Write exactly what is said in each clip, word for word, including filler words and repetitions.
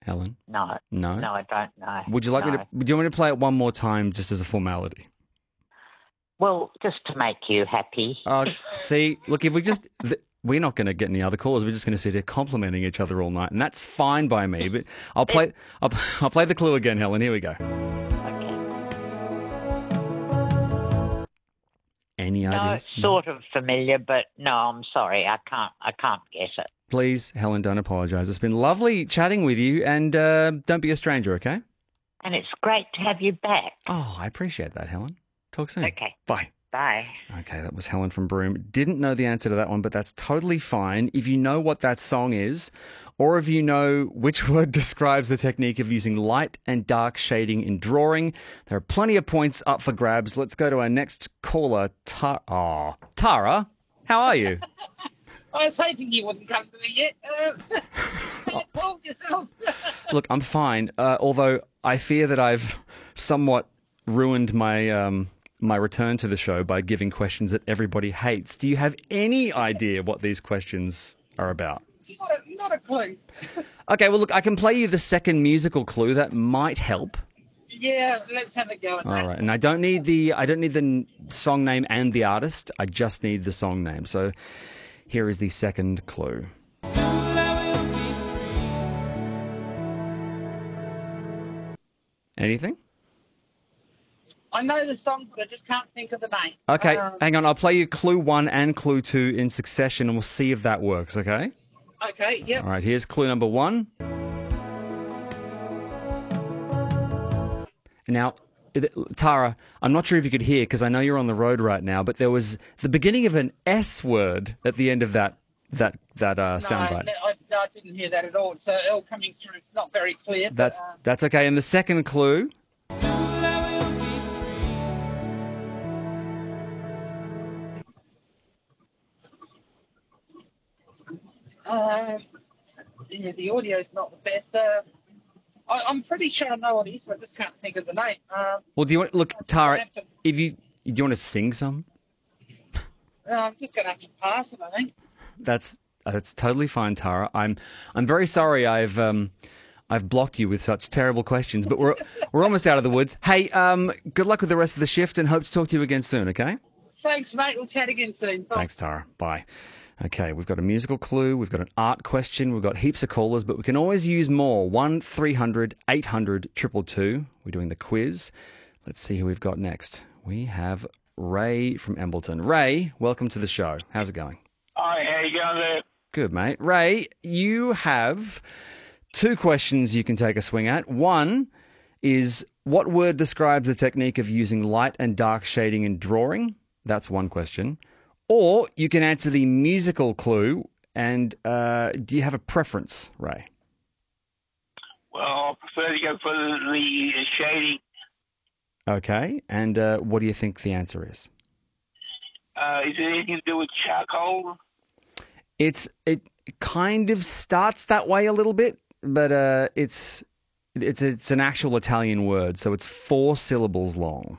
Helen? No. No? No, I don't know. Would you like no. me to... Do you want me to play it one more time just as a formality? Well, just to make you happy. Uh, see, look, if we just... Th- we're not going to get any other calls. We're just going to sit here complimenting each other all night, and that's fine by me. But I'll play... I'll, I'll play the clue again, Helen. Here we go. Okay. Any No, ideas? it's sort of familiar, but no, I'm sorry. I can't, I can't guess it. Please, Helen, don't apologise. It's been lovely chatting with you, and uh, don't be a stranger, okay? And it's great to have you back. Oh, I appreciate that, Helen. Talk soon. Okay. Bye. Bye. Okay, that was Helen from Broome. Didn't know the answer to that one, but that's totally fine. If you know what that song is, or if you know which word describes the technique of using light and dark shading in drawing, there are plenty of points up for grabs. Let's go to our next caller, Tara. Oh, Tara, how are you? I was hoping you wouldn't come to me yet. Uh, you pulled yourself. Look, I'm fine, uh, although I fear that I've somewhat ruined my um, my return to the show by giving questions that everybody hates. Do you have any idea what these questions are about? Not a, not a clue. Okay, well, look, I can play you the second musical clue. That might help. Yeah, let's have a go at All that. right, and I don't need the I don't need the n- song name and the artist. I just need the song name. So here is the second clue. Anything? I know the song, but I just can't think of the name. Okay, Um, hang on. I'll play you clue one and clue two in succession, and we'll see if that works, okay? okay, yep. All right, here's clue number one. Now, it- Tara, I'm not sure if you could hear, because I know you're on the road right now, but there was the beginning of an S word at the end of that that that uh, No, soundbite. no, I, no, I didn't hear that at all. So all coming through, it's not very clear. but, That's uh, that's okay. And the second clue, uh, yeah, the audio's not the best. Uh, I, I'm pretty sure I know what it is, but I just can't think of the name. Uh, well, do you want look, Tara? have to- If you do you want to sing some? uh, I'm just going to have to pass it, I think. That's that's totally fine, Tara. I'm I'm very sorry. I've um I've blocked you with such terrible questions, but we're we're almost out of the woods. Hey, um, good luck with the rest of the shift, and hope to talk to you again soon. Okay. Thanks, mate. We'll chat again soon. Bye. Thanks, Tara. Bye. Okay, we've got a musical clue, we've got an art question, we've got heaps of callers, but we can always use more. one three hundred eight hundred two two two. We're doing the quiz. Let's see who we've got next. We have Ray from Embleton. Ray, welcome to the show. How's it going? Hi, how you going there? Good, mate. Ray, you have two questions you can take a swing at. One is, what word describes the technique of using light and dark shading in drawing? That's one question. Or you can answer the musical clue. And uh, do you have a preference, Ray? Well, I prefer to go for the shading. Okay. And uh, what do you think the answer is? Uh, is it anything to do with charcoal? It's it kind of starts that way a little bit, but uh, it's it's it's an actual Italian word, so it's four syllables long.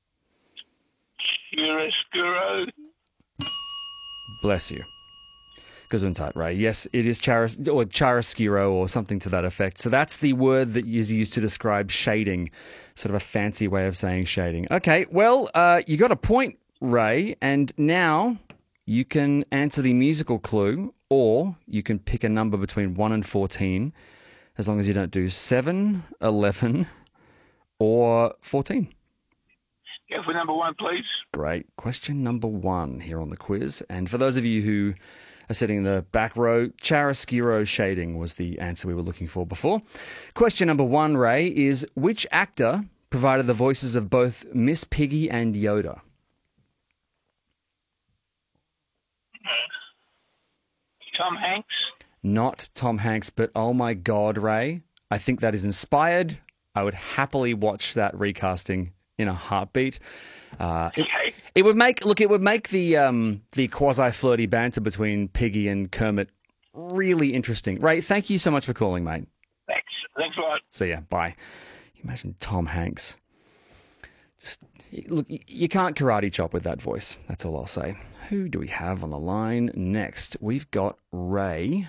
Chiaroscuro? Bless you. Gesundheit, Ray. Yes, it is charos- or chiaroscuro or something to that effect. So that's the word that is used to describe shading, sort of a fancy way of saying shading. Okay, well, uh, you got a point, Ray, and now you can answer the musical clue, or you can pick a number between one and fourteen, as long as you don't do seven, eleven, or fourteen. Go for number one, please. Great. Question number one here on the quiz. And for those of you who are sitting in the back row, chiaroscuro shading was the answer we were looking for before. Question number one, Ray, is which actor provided the voices of both Miss Piggy and Yoda? Tom Hanks? Not Tom Hanks, but oh my God, Ray, I think that is inspired. I would happily watch that recasting in a heartbeat. Uh, it, Okay. it would make look. It would make the um, the quasi flirty banter between Piggy and Kermit really interesting. Ray, thank you so much for calling, mate. Thanks. Thanks a lot. See ya. Bye. Imagine Tom Hanks. Just look, you can't karate chop with that voice. That's all I'll say. Who do we have on the line next? We've got Ray